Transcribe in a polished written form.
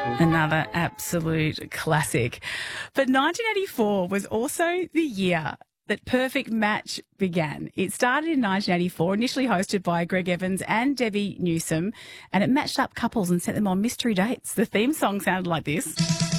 Another absolute classic. But 1984 was also the year that Perfect Match began. It started in 1984, initially hosted by Greg Evans and Debbie Newsome, and it matched up couples and sent them on mystery dates. The theme song sounded like this.